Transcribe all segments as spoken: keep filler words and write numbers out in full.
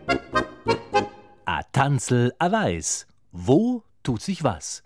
A Tanzel a Weiß. Wo tut sich was?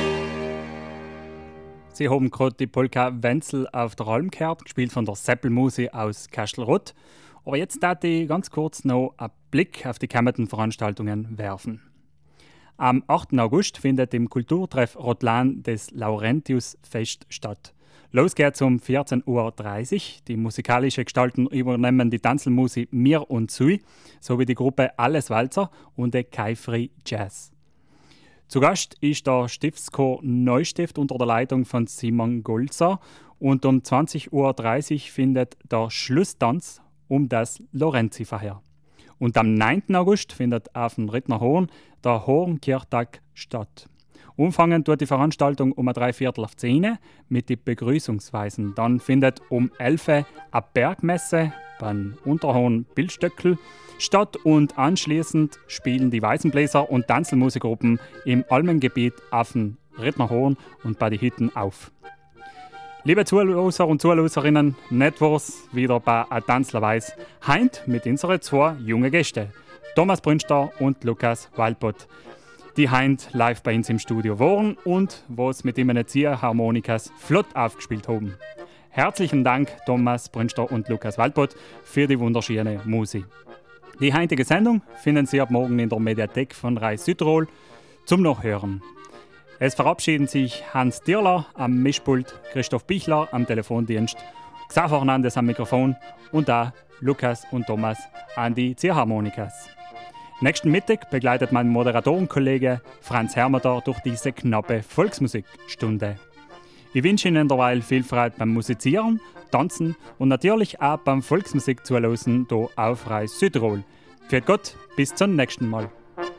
Sie haben gerade die Polka Wenzel auf der Alm gehört, gespielt von der Seppelmusi aus Kastelruth. Aber jetzt darf ich ganz kurz noch einen Blick auf die kommenden Veranstaltungen werfen. Am achten August findet im Kulturtreff Rotlan das Laurentius-Fest statt. Los geht's um vierzehn Uhr dreißig. Die musikalische Gestalten übernehmen die Tanzelmusi Mir und Sui sowie die Gruppe Alles Walzer und der Kaifri Jazz. Zu Gast ist der Stiftschor Neustift unter der Leitung von Simon Golzer und um zwanzig Uhr dreißig findet der Schlusstanz um das Lorenzi-Verheer. Und am neunten August findet auf dem Rittnerhorn der Hornkirchtag statt. Umfangen tut die Veranstaltung um ein Dreiviertel auf zehn mit den Begrüßungsweisen. Dann findet um elf Uhr eine Bergmesse beim Unterhorn Bildstöckl statt und anschließend spielen die Weißenbläser und Tanzelmusikgruppen im Almengebiet auf dem Rittnerhorn und bei den Hitten auf. Liebe Zuhörer und Zuhörerinnen, nicht was wieder bei A Tanzler Weiß. Heint mit unseren zwei jungen Gästen, Thomas Brünster und Lukas Walpott, die heint live bei uns im Studio waren und was mit ihnen Ziehharmonikas flott aufgespielt haben. Herzlichen Dank, Thomas Brünster und Lukas Walpott, für die wunderschöne Musik. Die heutige Sendung finden Sie ab morgen in der Mediathek von Reis Südtirol zum Nachhören. Es verabschieden sich Hans Dierler am Mischpult, Christoph Bichler am Telefondienst, Xaver Fernandes am Mikrofon und da Lukas und Thomas an die Ziehharmonikas. Nächsten Mittag begleitet mein Moderatorenkollege Franz Hermeter durch diese knappe Volksmusikstunde. Ich wünsche Ihnen derweil viel Freude beim Musizieren, Tanzen und natürlich auch beim Volksmusik zuhören hier auf Reis Südtirol. Für Gott, bis zum nächsten Mal.